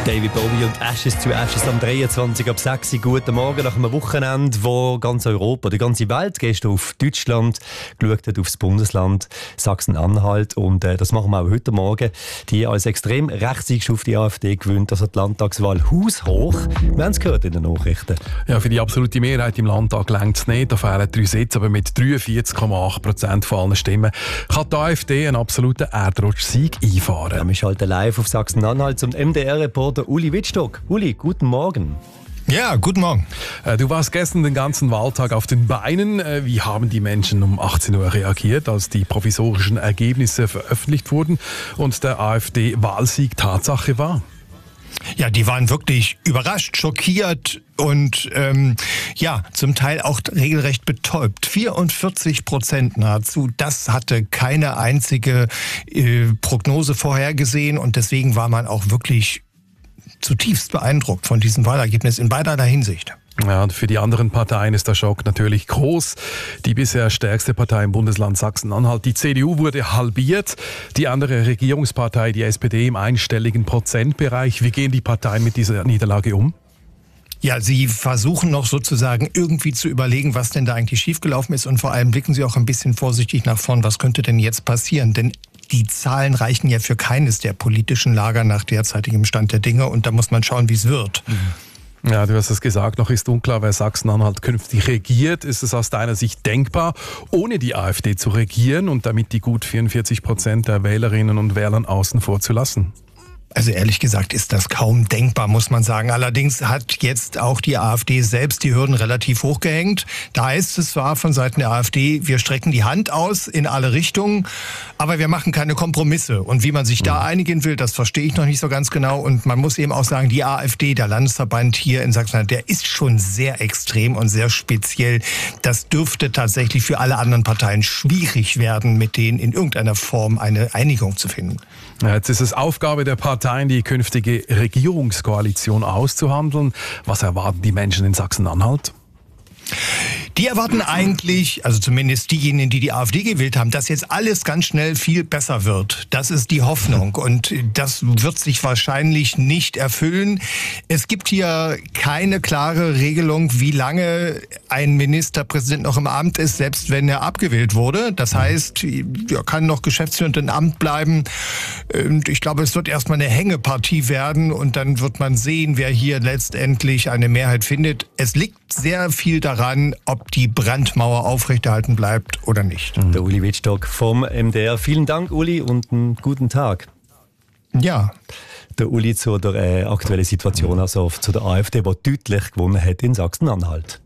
David Bowie und Ashes to Ashes am 23 ab 6 Uhr. Guten Morgen nach einem Wochenende, wo ganz Europa, die ganze Welt gestern auf Deutschland geschaut hat, aufs Bundesland Sachsen-Anhalt. Und das machen wir auch heute Morgen. Die als extrem rechts eingestufte AfD gewinnt also die Landtagswahl haushoch. Wir haben es gehört in den Nachrichten. Ja, für die absolute Mehrheit im Landtag reicht es nicht. Da fehlen 3 Sitze, aber mit 43,8% von allen Stimmen kann die AfD einen absoluten Erdrutschsieg einfahren. Wir schalten live auf Sachsen-Anhalt zum MDR-Reporter Uli Wittstock. Uli, guten Morgen. Ja, guten Morgen. Du warst gestern den ganzen Wahltag auf den Beinen. Wie haben die Menschen um 18 Uhr reagiert, als die provisorischen Ergebnisse veröffentlicht wurden und der AfD-Wahlsieg Tatsache war? Ja, die waren wirklich überrascht, schockiert und zum Teil auch regelrecht betäubt. 44% nahezu, das hatte keine einzige Prognose vorhergesehen und deswegen war man auch wirklich zutiefst beeindruckt von diesem Wahlergebnis in beiderlei Hinsicht. Ja, und für die anderen Parteien ist der Schock natürlich groß. Die bisher stärkste Partei im Bundesland Sachsen-Anhalt, die CDU, wurde halbiert. Die andere Regierungspartei, die SPD, im einstelligen Prozentbereich. Wie gehen die Parteien mit dieser Niederlage um? Ja, sie versuchen noch sozusagen irgendwie zu überlegen, was denn da eigentlich schiefgelaufen ist und vor allem blicken sie auch ein bisschen vorsichtig nach vorn. Was könnte denn jetzt passieren? Denn die Zahlen reichen ja für keines der politischen Lager nach derzeitigem Stand der Dinge und da muss man schauen, wie es wird. Ja, du hast es gesagt, noch ist unklar, wer Sachsen-Anhalt künftig regiert. Ist es aus deiner Sicht denkbar, ohne die AfD zu regieren und damit die gut 44% der Wählerinnen und Wählern außen vor zu lassen? Also ehrlich gesagt ist das kaum denkbar, muss man sagen. Allerdings hat jetzt auch die AfD selbst die Hürden relativ hoch gehängt. Da heißt es zwar von Seiten der AfD, wir strecken die Hand aus in alle Richtungen, aber wir machen keine Kompromisse. Und wie man sich da einigen will, das verstehe ich noch nicht so ganz genau. Und man muss eben auch sagen, die AfD, der Landesverband hier in Sachsen-Anhalt, der ist schon sehr extrem und sehr speziell. Das dürfte tatsächlich für alle anderen Parteien schwierig werden, mit denen in irgendeiner Form eine Einigung zu finden. Ja, jetzt ist es Aufgabe der Parteien, die künftige Regierungskoalition auszuhandeln. Was erwarten die Menschen in Sachsen-Anhalt? Die erwarten eigentlich, also zumindest diejenigen, die die AfD gewählt haben, dass jetzt alles ganz schnell viel besser wird. Das ist die Hoffnung und das wird sich wahrscheinlich nicht erfüllen. Es gibt hier keine klare Regelung, wie lange ein Ministerpräsident noch im Amt ist, selbst wenn er abgewählt wurde. Das heißt, er kann noch geschäftsführend im Amt bleiben. Und ich glaube, es wird erstmal eine Hängepartie werden und dann wird man sehen, wer hier letztendlich eine Mehrheit findet. Es liegt sehr viel daran, ob die Brandmauer aufrechterhalten bleibt oder nicht. Der Uli Wittstock vom MDR. Vielen Dank, Uli, und einen guten Tag. Ja. Der Uli zu der aktuellen Situation, also zu der AfD, die deutlich gewonnen hat in Sachsen-Anhalt.